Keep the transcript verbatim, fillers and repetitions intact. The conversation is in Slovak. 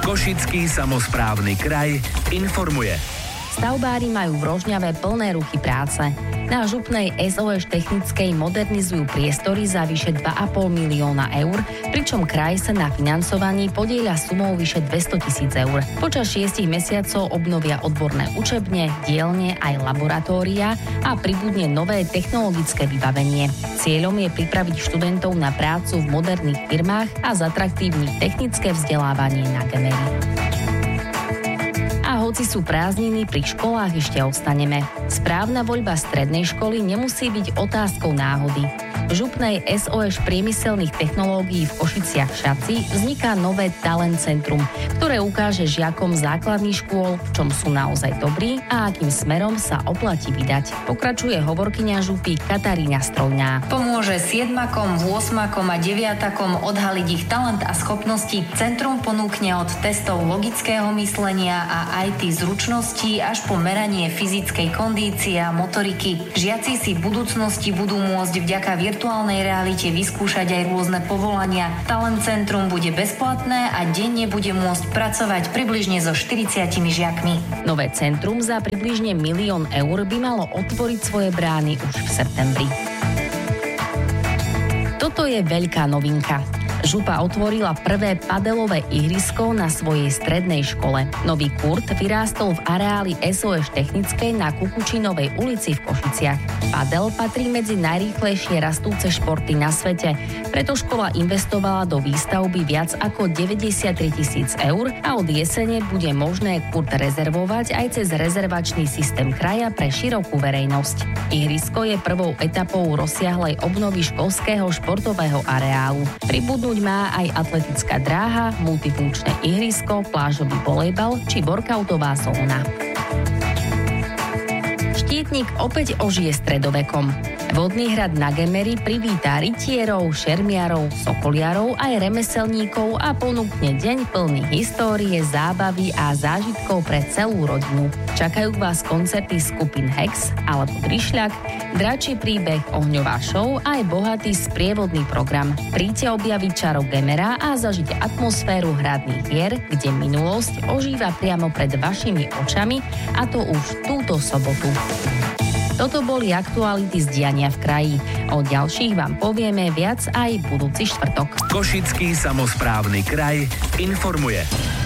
Košický samosprávny kraj informuje. Stavbári majú v Rožňave plné ruky práce. Na župnej es ó es technickej modernizujú priestory za vyše dva a pol milióna eur, pričom kraj sa na financovaní podieľa sumou vyše dvesto tisíc eur. Počas šiestich mesiacov obnovia odborné učebne, dielne aj laboratória a pribudne nové technologické vybavenie. Cieľom je pripraviť študentov na prácu v moderných firmách a zatraktívniť technické vzdelávanie na Gemery. A hoci sú prázdniny, pri školách ešte ostaneme. Správna voľba strednej školy nemusí byť otázkou náhody. V župnej es ó es priemyselných technológií v Košiciach Šaci vzniká nové talent centrum, ktoré ukáže žiakom základných škôl, v čom sú naozaj dobrí a akým smerom sa oplatí vydať. Pokračuje hovorkyňa župy Katarína Strojná. Pomôže siedmakom, ôsmakom a deviatakom odhaliť ich talent a schopnosti. Centrum ponúkne od testov logického myslenia a í té zručností až po meranie fyzickej kondície a motoriky. Žiaci si v budúcnosti budú môcť vďaka virtuálnej realite vyskúšať aj rôzne povolania. Talent centrum bude bezplatné a denne bude môcť pracovať približne so štyridsiatimi žiakmi. Nové centrum za približne milión eur by malo otvoriť svoje brány už v septembri. Toto je veľká novinka. Župa otvorila prvé padelové ihrisko na svojej strednej škole. Nový kurt vyrástol v areáli es ó es technickej na Kukučinovej ulici v Košiciach. Padel patrí medzi najrýchlejšie rastúce športy na svete, preto škola investovala do výstavby viac ako deväťdesiattri tisíc eur a od jesene bude možné kurt rezervovať aj cez rezervačný systém kraja pre širokú verejnosť. Ihrisko je prvou etapou rozsiahlej obnovy školského športového areálu. Pribudnúť má aj atletická dráha, multifunkčné ihrisko, plážový volejbal či workoutová zóna. Štietnik opäť ožije stredovekom. Vodný hrad na Gemery privítá rytierov, šermiarov, sokoliarov aj remeselníkov a ponúkne deň plný histórie, zábavy a zážitkov pre celú rodinu. Čakajú vás koncerty skupín Hex alebo Drišľak, dračí príbeh, ohňová show a aj bohatý sprievodný program. Príďte objaviť čaro Gemera a zažiť atmosféru hradných hier, kde minulosť ožíva priamo pred vašimi očami, a to už túto sobotu. Toto boli aktuality z diania v kraji. O ďalších vám povieme viac aj budúci štvrtok. Košický samosprávny kraj informuje.